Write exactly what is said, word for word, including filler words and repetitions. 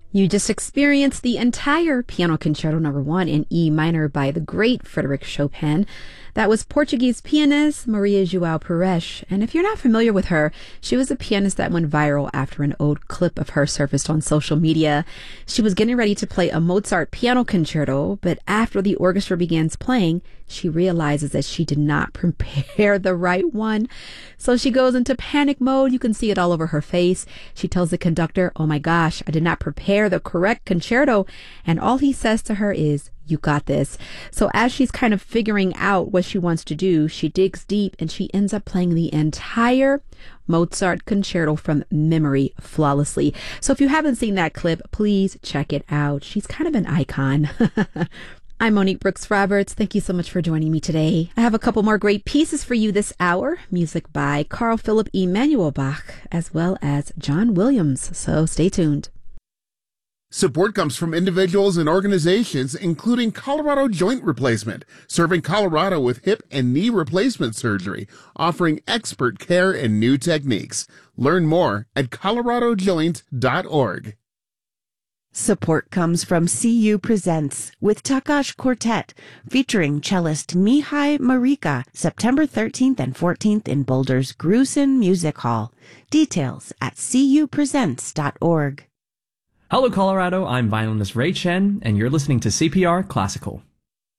You just experienced the entire Piano Concerto Number One in E minor by the great Frédéric Chopin. That was Portuguese pianist Maria João Pires. And if you're not familiar with her, she was a pianist that went viral after an old clip of her surfaced on social media. She was getting ready to play a Mozart piano concerto, but after the orchestra begins playing, she realizes that she did not prepare the right one. So she goes into panic mode. You can see it all over her face. She tells the conductor, "Oh my gosh, I did not prepare the correct concerto." And all he says to her is, "You got this." So as she's kind of figuring out what she wants to do, she digs deep and she ends up playing the entire Mozart concerto from memory flawlessly. So if you haven't seen that clip, please check it out. She's kind of an icon. I'm Monique Brooks Roberts. Thank you so much for joining me today. I have a couple more great pieces for you this hour. Music by Carl Philipp Emanuel Bach, as well as John Williams. So stay tuned. Support comes from individuals and organizations, including Colorado Joint Replacement, serving Colorado with hip and knee replacement surgery, offering expert care and new techniques. Learn more at colorado joint dot org. Support comes from C U Presents with Takash Quartet, featuring cellist Mihai Marika, September thirteenth and fourteenth in Boulder's Grusin Music Hall. Details at c u presents dot org. Hello, Colorado. I'm violinist Ray Chen, and you're listening to C P R Classical.